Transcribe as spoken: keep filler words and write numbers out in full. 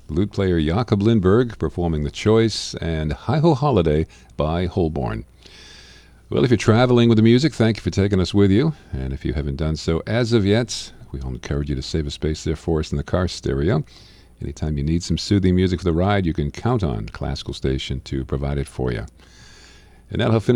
lute player Jakob Lindberg performing The Choice and Hi-Ho Holiday by Holborn. Well, if you're traveling with the music, thank you for taking us with you. And if you haven't done so as of yet, we encourage you to save a space there for us in the car stereo. Anytime you need some soothing music for the ride, you can count on Classical Station to provide it for you. And that'll finish